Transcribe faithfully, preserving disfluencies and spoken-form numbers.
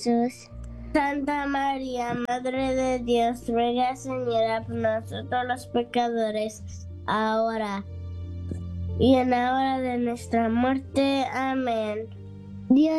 Jesús. Santa María, Madre de Dios, ruega, Señora, por nosotros los pecadores, ahora y en la hora de nuestra muerte. Amén. Dios